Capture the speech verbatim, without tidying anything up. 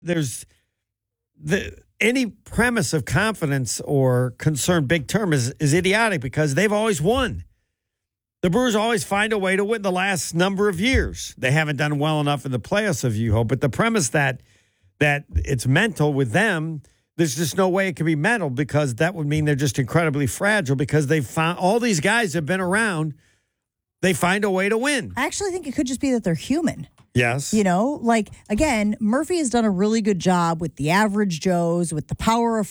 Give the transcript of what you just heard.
there's the any premise of confidence or concern big term is, is idiotic because they've always won. The Brewers always find a way to win the last number of years. They haven't done well enough in the playoffs, if you hope. But the premise that that it's mental with them, there's just no way it can be mental because that would mean they're just incredibly fragile because they've found all these guys have been around. They find a way to win. I actually think it could just be that they're human. Yes. You know, like, again, Murphy has done a really good job with the average Joes, with the power of